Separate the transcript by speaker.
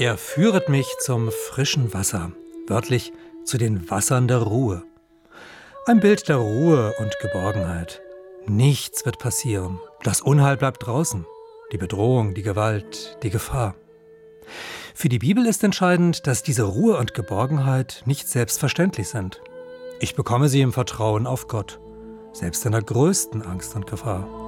Speaker 1: Er führet mich zum frischen Wasser, wörtlich zu den Wassern der Ruhe. Ein Bild der Ruhe und Geborgenheit. Nichts wird passieren. Das Unheil bleibt draußen. Die Bedrohung, die Gewalt, die Gefahr. Für die Bibel ist entscheidend, dass diese Ruhe und Geborgenheit nicht selbstverständlich sind. Ich bekomme sie im Vertrauen auf Gott, selbst in der größten Angst und Gefahr.